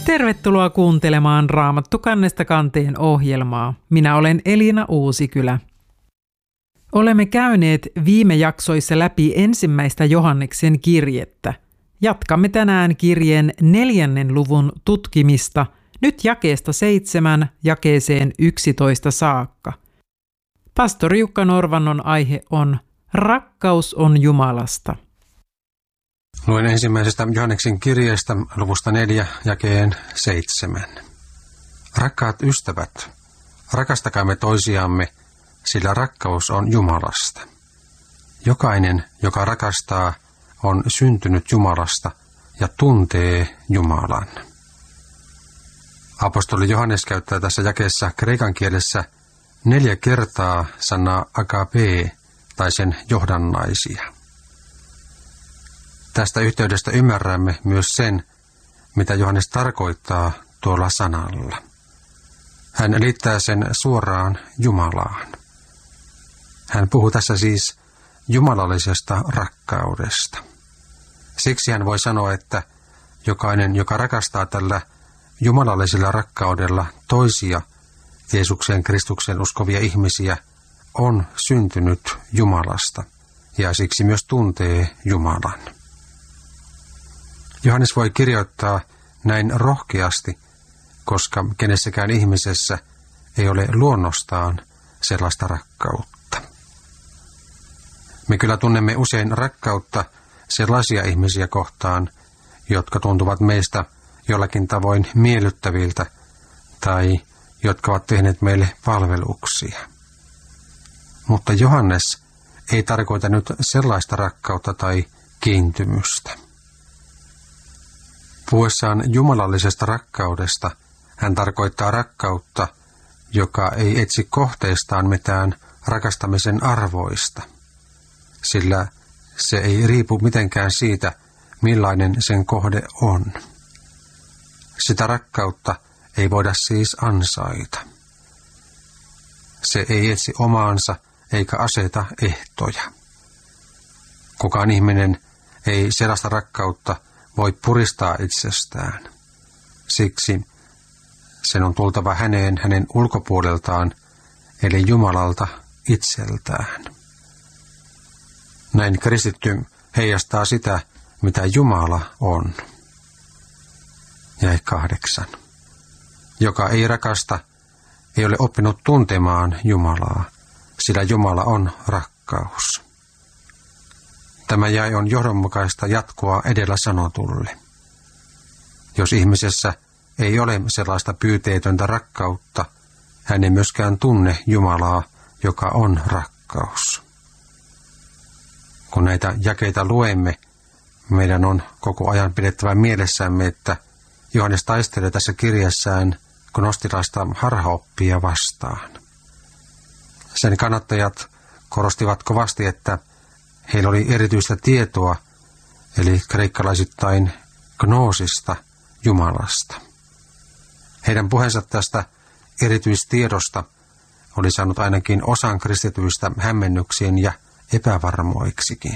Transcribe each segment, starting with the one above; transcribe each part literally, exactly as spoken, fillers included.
Tervetuloa kuuntelemaan Raamattu kannesta kanteen ohjelmaa. Minä olen Elina Uusikylä. Olemme käyneet viime jaksoissa läpi ensimmäistä Johanneksen kirjettä. Jatkamme tänään kirjeen neljännen luvun tutkimista, nyt jakeesta seitsemän jakeeseen yksitoista saakka. Pastori Jukka Norvannon aihe on Rakkaus on Jumalasta. Luen ensimmäisestä Johanneksen kirjeestä luvusta neljä jakeen seitsemän. Rakkaat ystävät, rakastakaamme toisiamme, sillä rakkaus on Jumalasta. Jokainen, joka rakastaa, on syntynyt Jumalasta ja tuntee Jumalan. Apostoli Johannes käyttää tässä jakeessa kreikan kielessä neljä kertaa sanaa agape tai sen johdannaisia. Tästä yhteydestä ymmärrämme myös sen, mitä Johannes tarkoittaa tuolla sanalla. Hän liittää sen suoraan Jumalaan. Hän puhuu tässä siis jumalallisesta rakkaudesta. Siksi hän voi sanoa, että jokainen, joka rakastaa tällä jumalallisella rakkaudella toisia Jeesukseen Kristuksen uskovia ihmisiä, on syntynyt Jumalasta ja siksi myös tuntee Jumalan. Johannes voi kirjoittaa näin rohkeasti, koska kenessäkään ihmisessä ei ole luonnostaan sellaista rakkautta. Me kyllä tunnemme usein rakkautta sellaisia ihmisiä kohtaan, jotka tuntuvat meistä jollakin tavoin miellyttäviltä tai jotka ovat tehneet meille palveluksia. Mutta Johannes ei tarkoita nyt sellaista rakkautta tai kiintymystä. Puhuessaan jumalallisesta rakkaudesta hän tarkoittaa rakkautta, joka ei etsi kohteestaan mitään rakastamisen arvoista, sillä se ei riipu mitenkään siitä, millainen sen kohde on. Sitä rakkautta ei voida siis ansaita. Se ei etsi omaansa eikä aseta ehtoja. Kukaan ihminen ei sellaista rakkautta voi puristaa itsestään. Siksi sen on tultava häneen hänen ulkopuoleltaan, eli Jumalalta itseltään. Näin kristitty heijastaa sitä, mitä Jumala on. Jae kahdeksan. Joka ei rakasta, ei ole oppinut tuntemaan Jumalaa, sillä Jumala on rakkaus. Tämä jae on johdonmukaista jatkoa edellä sanotulle. Jos ihmisessä ei ole sellaista pyyteetöntä rakkautta, hän ei myöskään tunne Jumalaa, joka on rakkaus. Kun näitä jakeita luemme, meidän on koko ajan pidettävä mielessämme, että Johannes taistelee tässä kirjassaan gnostilasta harhaoppia vastaan. Sen kannattajat korostivat kovasti, että heillä oli erityistä tietoa, eli kreikkalaisittain gnoosista Jumalasta. Heidän puheensa tästä erityistiedosta oli saanut ainakin osan kristityistä hämmennyksiin ja epävarmoiksikin.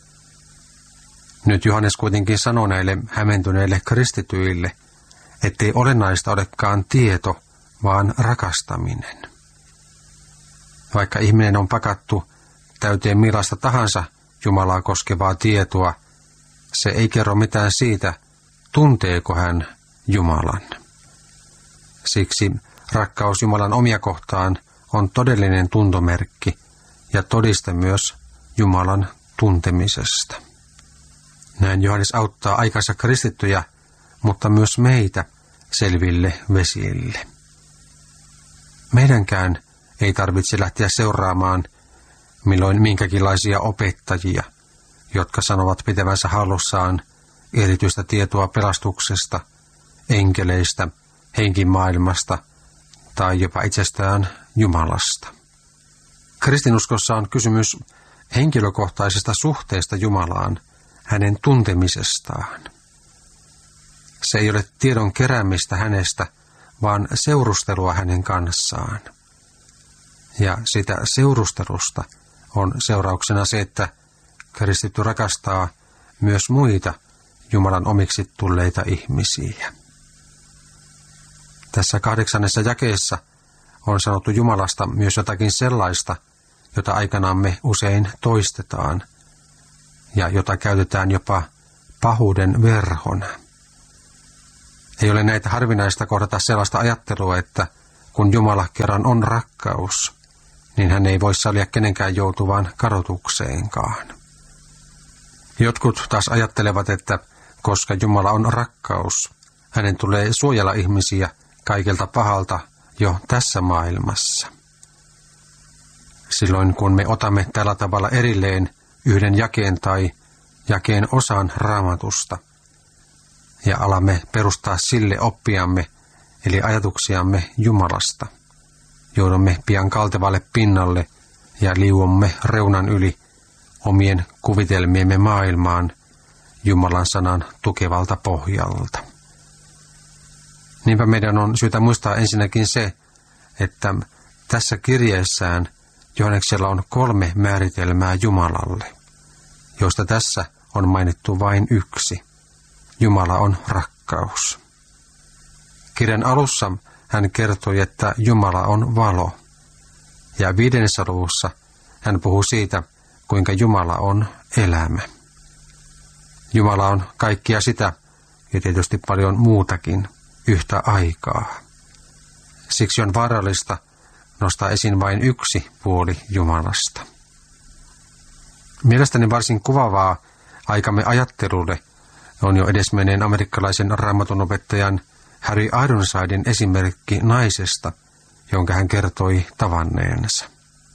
Nyt Johannes kuitenkin sanoo näille hämmentyneille kristityille, ettei olennaista olekaan tieto, vaan rakastaminen. Vaikka ihminen on pakattu täyteen millaista tahansa Jumalaa koskevaa tietoa, se ei kerro mitään siitä, tunteeko hän Jumalan. Siksi rakkaus Jumalan omia kohtaan on todellinen tuntomerkki ja todiste myös Jumalan tuntemisesta. Näin Johannes auttaa aikansa kristittyjä, mutta myös meitä selville vesille. Meidänkään ei tarvitse lähteä seuraamaan milloin minkäkinlaisia opettajia, jotka sanovat pitävänsä hallussaan erityistä tietoa pelastuksesta, enkeleistä, henkimaailmasta tai jopa itsestään Jumalasta. Kristinuskossa on kysymys henkilökohtaisesta suhteesta Jumalaan, hänen tuntemisestaan. Se ei ole tiedon keräämistä hänestä, vaan seurustelua hänen kanssaan. Ja sitä seurustelusta on seurauksena se, että kristitty rakastaa myös muita Jumalan omiksi tulleita ihmisiä. Tässä kahdeksannessa jakeessa on sanottu Jumalasta myös jotakin sellaista, jota aikanaan me usein toistetaan ja jota käytetään jopa pahuuden verhona. Ei ole näitä harvinaista kohdata sellaista ajattelua, että kun Jumala kerran on rakkaus, niin hän ei voi sallia kenenkään joutuvan kadotukseenkaan. Jotkut taas ajattelevat, että koska Jumala on rakkaus, hänen tulee suojella ihmisiä kaikelta pahalta jo tässä maailmassa. Silloin kun me otamme tällä tavalla erilleen yhden jakeen tai jakeen osan Raamatusta ja alamme perustaa sille oppiamme, eli ajatuksiamme Jumalasta, joudumme pian kaltevalle pinnalle ja liuomme reunan yli omien kuvitelmiemme maailmaan Jumalan sanan tukevalta pohjalta. Niinpä meidän on syytä muistaa ensinnäkin se, että tässä kirjeessään Johanneksella on kolme määritelmää Jumalalle, joista tässä on mainittu vain yksi. Jumala on rakkaus. Kirjan alussa hän kertoi, että Jumala on valo, ja viidennessä luvussa hän puhuu siitä, kuinka Jumala on elämä. Jumala on kaikkia sitä, ja tietysti paljon muutakin, yhtä aikaa. Siksi on vaarallista nostaa esiin vain yksi puoli Jumalasta. Mielestäni varsin kuvaavaa aikamme ajattelulle on jo edesmenneen amerikkalaisen raamatunopettajan Harry Ironsidein esimerkki naisesta, jonka hän kertoi tavanneensa.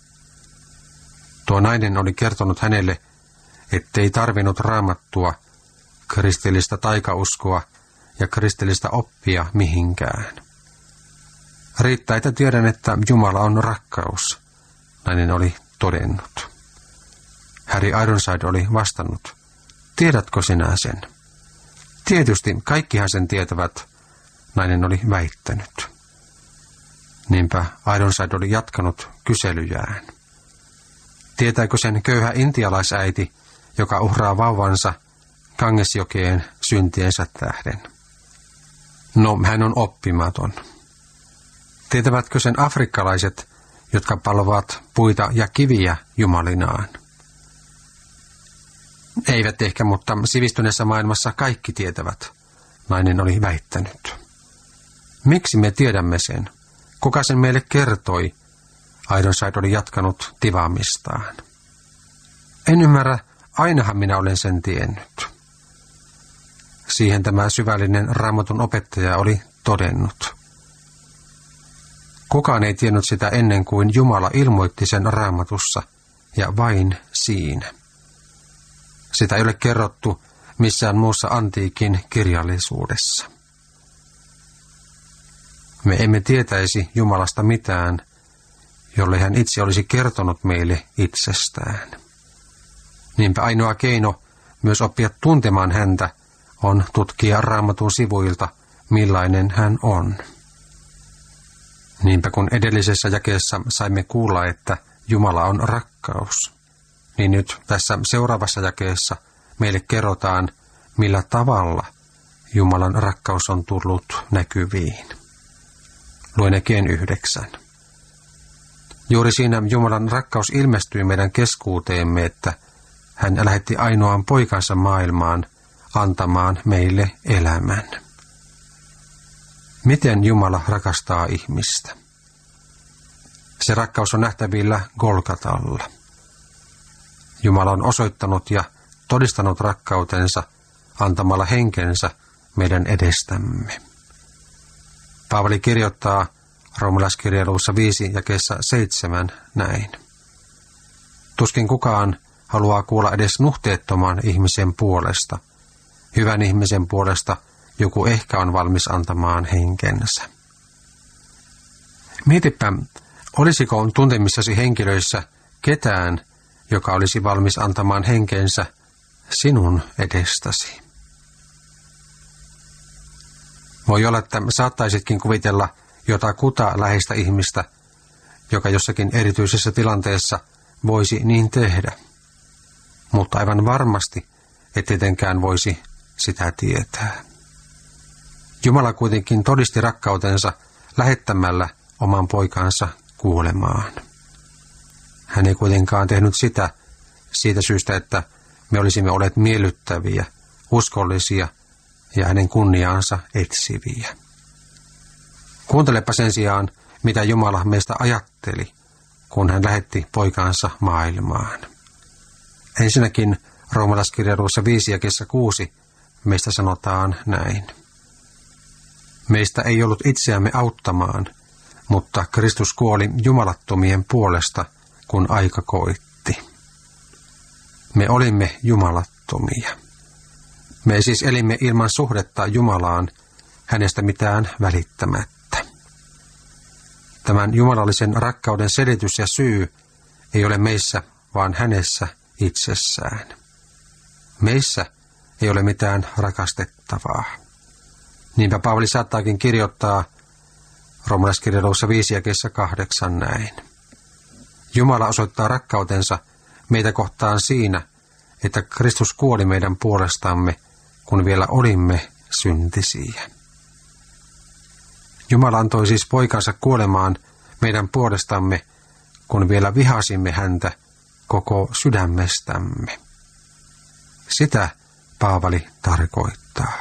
Tuo nainen oli kertonut hänelle, ettei tarvinnut raamattua, kristillistä taikauskoa ja kristillistä oppia mihinkään. Riittää, että tiedän, että Jumala on rakkaus, nainen oli todennut. Harry Ironside oli vastannut, tiedätkö sinä sen? Tietysti, kaikkihan sen tietävät, nainen oli väittänyt. Niinpä Ironside oli jatkanut kyselyjään. Tietääkö sen köyhä intialaisäiti, joka uhraa vauvansa Gangesjokeen syntiensä tähden? No, hän on oppimaton. Tietävätkö sen afrikkalaiset, jotka palvovat puita ja kiviä jumalinaan? Eivät ehkä, mutta sivistyneessä maailmassa kaikki tietävät, nainen oli väittänyt. Miksi me tiedämme sen? Kuka sen meille kertoi? Ironside oli jatkanut tivaamistaan. En ymmärrä, ainahan minä olen sen tiennyt. Siihen tämä syvällinen Raamatun opettaja oli todennut. Kukaan ei tiennyt sitä ennen kuin Jumala ilmoitti sen Raamatussa, ja vain siinä. Sitä ei ole kerrottu missään muussa antiikin kirjallisuudessa. Me emme tietäisi Jumalasta mitään, jolle hän itse olisi kertonut meille itsestään. Niinpä ainoa keino myös oppia tuntemaan häntä on tutkia Raamatun sivuilta, millainen hän on. Niinpä kun edellisessä jakeessa saimme kuulla, että Jumala on rakkaus, niin nyt tässä seuraavassa jakeessa meille kerrotaan, millä tavalla Jumalan rakkaus on tullut näkyviin. Luen Ekeen yhdeksän. Juuri siinä Jumalan rakkaus ilmestyi meidän keskuuteemme, että hän lähetti ainoan poikansa maailmaan antamaan meille elämän. Miten Jumala rakastaa ihmistä? Se rakkaus on nähtävillä Golgatalla. Jumala on osoittanut ja todistanut rakkautensa antamalla henkensä meidän edestämme. Paavali kirjoittaa Roomalaiskirjeen luvussa viisi jakeessa seitsemän näin. Tuskin kukaan haluaa kuulla edes nuhteettoman ihmisen puolesta. Hyvän ihmisen puolesta joku ehkä on valmis antamaan henkensä. Mietipä, olisiko tuntemissasi henkilöissä ketään, joka olisi valmis antamaan henkensä sinun edestäsi. Voi olla, että saattaisitkin kuvitella jotakuta läheistä ihmistä, joka jossakin erityisessä tilanteessa voisi niin tehdä. Mutta aivan varmasti et tietenkään voisi sitä tietää. Jumala kuitenkin todisti rakkautensa lähettämällä oman poikansa kuolemaan. Hän ei kuitenkaan tehnyt sitä siitä syystä, että me olisimme olleet miellyttäviä, uskollisia ja hänen kunniaansa etsiviä. Kuuntelepa sen sijaan, mitä Jumala meistä ajatteli, kun hän lähetti poikansa maailmaan. Ensinnäkin roomalaiskirjeessä viisi ja kuusi meistä sanotaan näin. Meistä ei ollut itseämme auttamaan, mutta Kristus kuoli jumalattomien puolesta, kun aika koitti. Me olimme jumalattomia. Me siis elimme ilman suhdetta Jumalaan, hänestä mitään välittämättä. Tämän jumalallisen rakkauden selitys ja syy ei ole meissä, vaan hänessä itsessään. Meissä ei ole mitään rakastettavaa. Niinpä Paavali saattaakin kirjoittaa roomalaiskirjeessä viisi ja kahdeksan näin. Jumala osoittaa rakkautensa meitä kohtaan siinä, että Kristus kuoli meidän puolestamme, kun vielä olimme syntisiä. Jumala antoi siis poikansa kuolemaan meidän puolestamme, kun vielä vihasimme häntä koko sydämestämme. Sitä Paavali tarkoittaa.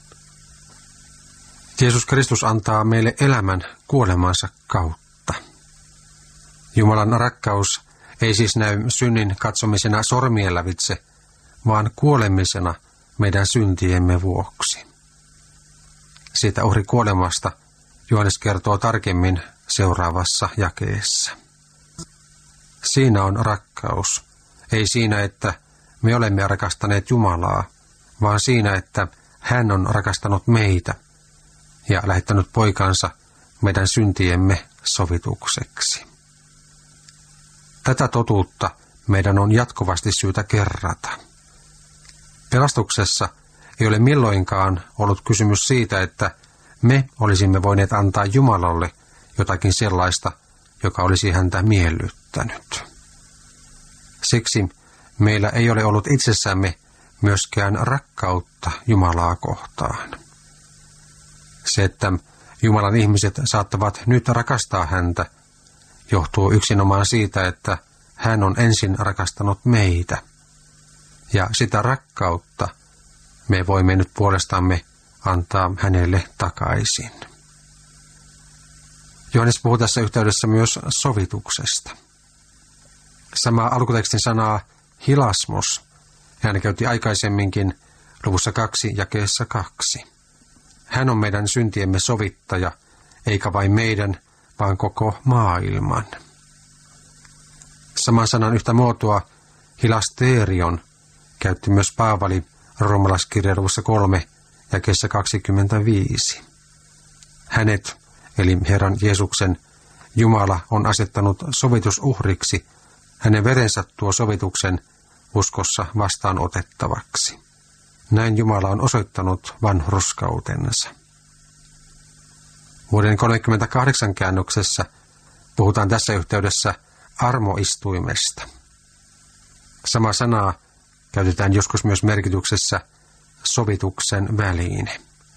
Jeesus Kristus antaa meille elämän kuolemansa kautta. Jumalan rakkaus ei siis näy synnin katsomisena sormien lävitse, vaan kuolemisena meidän syntiemme vuoksi. Siitä uhri kuolemasta Johannes kertoo tarkemmin seuraavassa jakeessa. Siinä on rakkaus, ei siinä, että me olemme rakastaneet Jumalaa, vaan siinä, että hän on rakastanut meitä ja lähettänyt poikansa meidän syntiemme sovitukseksi. Tätä totuutta meidän on jatkuvasti syytä kerrata. Pelastuksessa ei ole milloinkaan ollut kysymys siitä, että me olisimme voineet antaa Jumalalle jotakin sellaista, joka olisi häntä miellyttänyt. Siksi meillä ei ole ollut itsessämme myöskään rakkautta Jumalaa kohtaan. Se, että Jumalan ihmiset saattavat nyt rakastaa häntä, johtuu yksinomaan siitä, että hän on ensin rakastanut meitä. Ja sitä rakkautta me voimme nyt puolestamme antaa hänelle takaisin. Johannes puhuu tässä yhteydessä myös sovituksesta. Sama alkutekstin sanaa hilasmos hän käytti aikaisemminkin luvussa kaksi jakeessa kaksi. Hän on meidän syntiemme sovittaja, eikä vain meidän, vaan koko maailman. Saman sanan yhtä muotoa hilasterion käytti myös Paavali roomalaiskirjeen luvussa kolme jakeessa kaksikymmentäviisi. Hänet, eli Herran Jeesuksen, Jumala on asettanut sovitusuhriksi, hänen verensä tuo sovituksen uskossa vastaanotettavaksi. Näin Jumala on osoittanut vanhurskautensa. Vuoden kolmekymmentäkahdeksan käännöksessä puhutaan tässä yhteydessä armoistuimesta. Sama sanaa käytetään joskus myös merkityksessä sovituksen väline.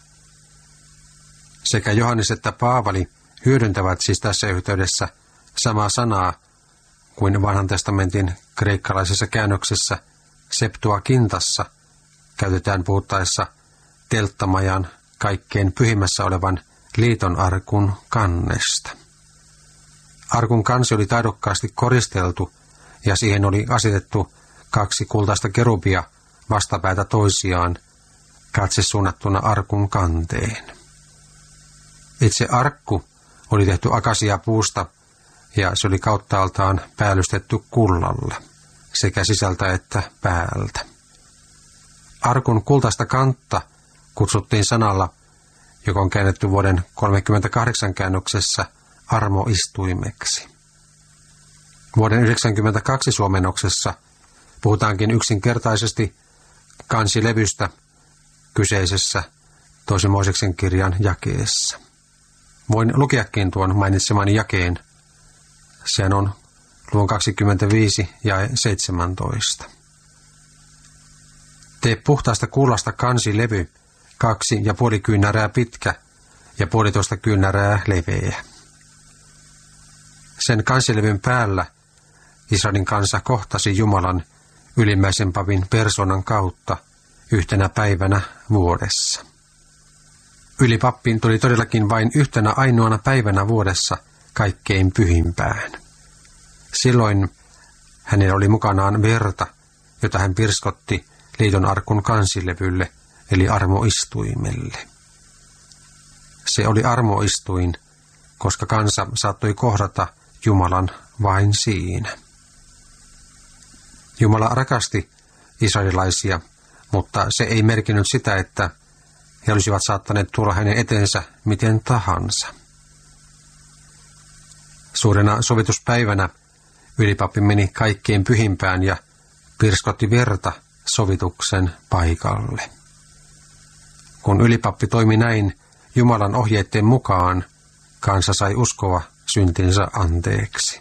Sekä Johannes että Paavali hyödyntävät siis tässä yhteydessä samaa sanaa kuin vanhan testamentin kreikkalaisessa käännöksessä Septuagintassa käytetään puhuttaessa telttamajan kaikkein pyhimmässä olevan liiton arkun kannesta. Arkun kansi oli taidokkaasti koristeltu ja siihen oli asetettu kaksi kultaista kerubia vastapäätä toisiaan, katse suunnattuna arkun kanteen. Itse arkku oli tehty akasiapuusta ja se oli kauttaaltaan päällystetty kullalla, sekä sisältä että päältä. Arkun kultaista kantta kutsuttiin sanalla, joka on käännetty vuoden kolmekymmentäkahdeksan käännöksessä armoistuimeksi. Vuoden yhdeksänkymmentäkaksi suomennoksessa puhutaankin yksinkertaisesti kansilevystä kyseisessä toisen Mooseksen kirjan jakeessa. Voin lukeakin tuon mainitsemani jakeen. Sehän on luvun kaksikymmentäviisi ja seitsemäntoista. Tee puhtaasta kullasta kansilevy, kaksi ja puoli kyynärää pitkä ja puolitoista kyynärää leveä. Sen kansilevyn päällä Israelin kansa kohtasi Jumalan ylimmäisen papin persoonan kautta yhtenä päivänä vuodessa. Ylipappi tuli todellakin vain yhtenä ainoana päivänä vuodessa kaikkein pyhimpään. Silloin hänellä oli mukanaan verta, jota hän pirskotti liiton arkun kansilevylle, eli armoistuimelle. Se oli armoistuin, koska kansa saattoi kohdata Jumalan vain siinä. Jumala rakasti israelilaisia, mutta se ei merkinnyt sitä, että he olisivat saattaneet tulla hänen eteensä miten tahansa. Suurena sovituspäivänä ylipappi meni kaikkein pyhimpään ja pirskotti verta sovituksen paikalle. Kun ylipappi toimi näin Jumalan ohjeiden mukaan, kansa sai uskoa syntinsä anteeksi.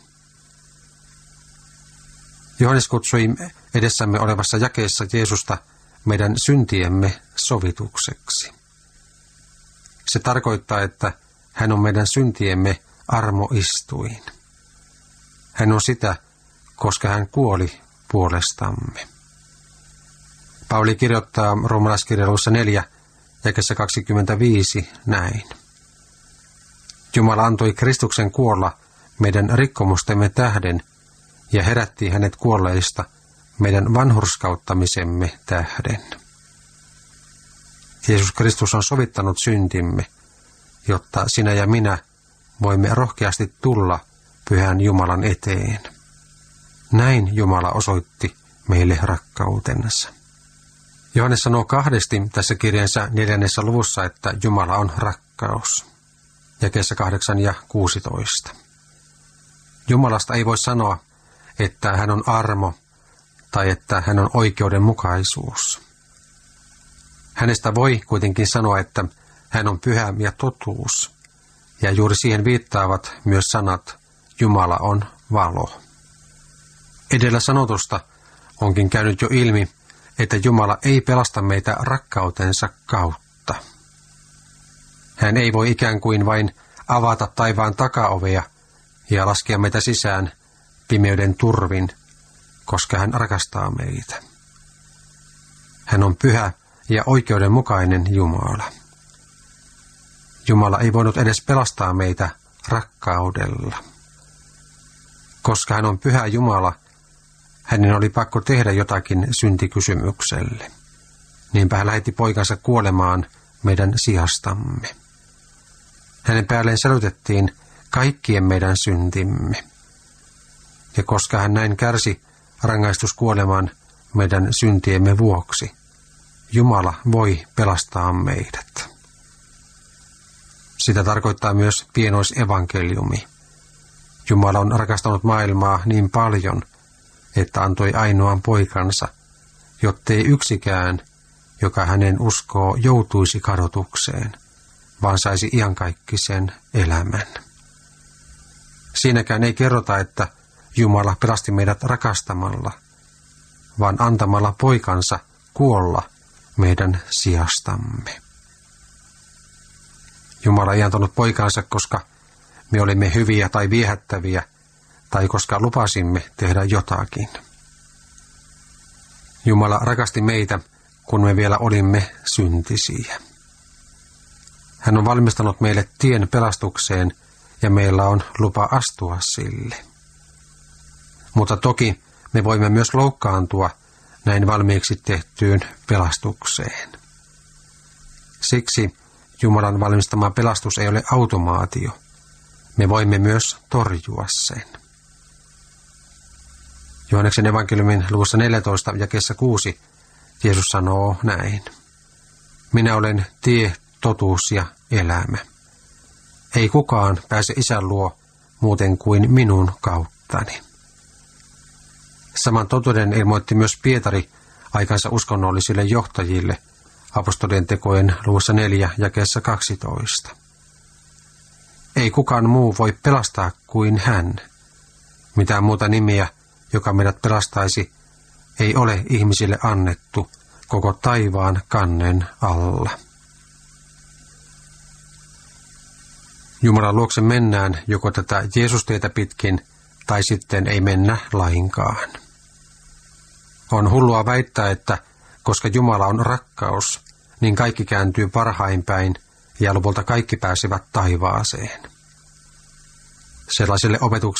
Johannes kutsui edessämme olevassa jakeessa Jeesusta meidän syntiemme sovitukseksi. Se tarkoittaa, että hän on meidän syntiemme armoistuin. Hän on sitä, koska hän kuoli puolestamme. Pauli kirjoittaa roomalaiskirjeen luvussa neljä, jakeessa kaksikymmentäviisi näin. Jumala antoi Kristuksen kuolla meidän rikkomustemme tähden ja herätti hänet kuolleista meidän vanhurskauttamisemme tähden. Jeesus Kristus on sovittanut syntimme, jotta sinä ja minä voimme rohkeasti tulla pyhän Jumalan eteen. Näin Jumala osoitti meille rakkautensa. Johannes sanoo kahdesti tässä kirjansa neljännessä luvussa, että Jumala on rakkaus. Jakeessa kahdeksan ja kuusitoista. Jumalasta ei voi sanoa, että hän on armo tai että hän on oikeudenmukaisuus. Hänestä voi kuitenkin sanoa, että hän on pyhä ja totuus, ja juuri siihen viittaavat myös sanat Jumala on valo. Edellä sanotusta onkin käynyt jo ilmi, että Jumala ei pelasta meitä rakkautensa kautta. Hän ei voi ikään kuin vain avata taivaan takaovea ja laskea meitä sisään pimeyden turvin, koska hän rakastaa meitä. Hän on pyhä ja oikeudenmukainen Jumala. Jumala ei voinut edes pelastaa meitä rakkaudella. Koska hän on pyhä Jumala, hänen oli pakko tehdä jotakin syntikysymykselle. Niinpä hän lähetti poikansa kuolemaan meidän sijastamme. Hänen päälleen sälytettiin kaikkien meidän syntimme. Ja koska hän näin kärsi rangaistuskuoleman meidän syntiemme vuoksi, Jumala voi pelastaa meidät. Sitä tarkoittaa myös pienoisevankeliumi. Jumala on rakastanut maailmaa niin paljon, että antoi ainoan poikansa, jottei yksikään, joka hänen uskoo, joutuisi kadotukseen, vaan saisi iankaikkisen elämän. Siinäkään ei kerrota, että Jumala pelasti meidät rakastamalla, vaan antamalla poikansa kuolla meidän sijastamme. Jumala ei antanut poikansa, koska me olimme hyviä tai viehättäviä, tai koska lupasimme tehdä jotakin. Jumala rakasti meitä, kun me vielä olimme syntisiä. Hän on valmistanut meille tien pelastukseen, ja meillä on lupa astua sille. Mutta toki me voimme myös loukkaantua näin valmiiksi tehtyyn pelastukseen. Siksi Jumalan valmistama pelastus ei ole automaatio. Me voimme myös torjua sen. Johanneksen evankeliumin luvussa neljätoista jakeessa kuusi Jeesus sanoo näin. Minä olen tie, totuus ja elämä. Ei kukaan pääse Isän luo muuten kuin minun kauttani. Saman totuuden ilmoitti myös Pietari aikansa uskonnollisille johtajille apostolien tekojen luvussa neljä jakeessa kaksitoista. Ei kukaan muu voi pelastaa kuin hän. Mitään muuta nimiä, joka meidät pelastaisi, ei ole ihmisille annettu koko taivaan kannen alla. Jumalan luokse mennään joko tätä Jeesustietä pitkin tai sitten ei mennä lainkaan. On hullua väittää, että koska Jumala on rakkaus, niin kaikki kääntyy parhain päin ja lopulta kaikki pääsevät taivaaseen. Sellaiselle opetukselle